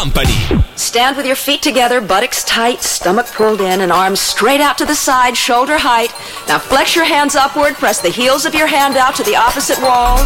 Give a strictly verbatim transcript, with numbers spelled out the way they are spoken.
Company. Stand with your feet together, buttocks tight, stomach pulled in, and arms straight out to the side, shoulder height. Now flex your hands upward, press the heels of your hand out to the opposite wall.